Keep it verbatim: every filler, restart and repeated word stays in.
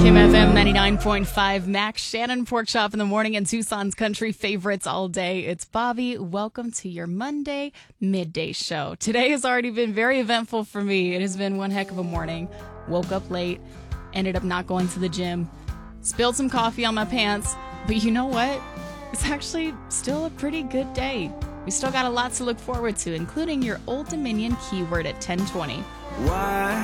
Kim F M ninety-nine point five, Max Shannon Pork Chop in the morning, and Tucson's country favorites all day. It's Bobby. Welcome to your Monday midday show. Today has already been very eventful for me. It has been one heck of a morning. Woke up late, ended up not going to the gym, spilled some coffee on my pants, but you know what? It's actually still a pretty good day. We still got a lot to look forward to, including your Old Dominion keyword at ten twenty. Why?